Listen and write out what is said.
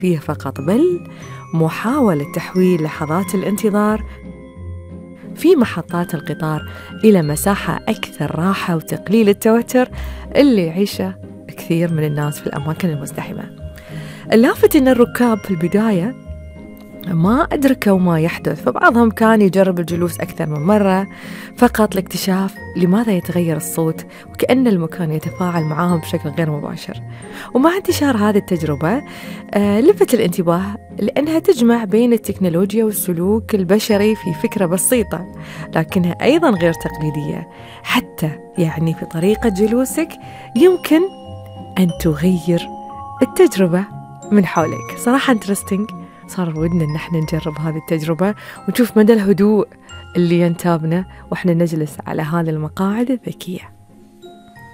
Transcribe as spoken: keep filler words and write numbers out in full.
فيه فقط، بل محاولة تحويل لحظات الانتظار في محطات القطار إلى مساحة أكثر راحة وتقليل التوتر اللي يعيشه كثير من الناس في الأماكن المزدحمة. اللافت أن الركاب في البداية ما أدركوا ما يحدث، فبعضهم كان يجرب الجلوس أكثر من مرة فقط لاكتشاف لماذا يتغير الصوت وكأن المكان يتفاعل معاهم بشكل غير مباشر. ومع انتشار هذه التجربة آه لفت الانتباه لأنها تجمع بين التكنولوجيا والسلوك البشري في فكرة بسيطة لكنها أيضا غير تقليدية، حتى يعني في طريقة جلوسك يمكن أن تغير التجربة من حولك. صراحة انترستينج، صار ودنا ان احنا نجرب هذه التجربة ونشوف مدى الهدوء اللي ينتابنا واحنا نجلس على هذه المقاعد الذكية.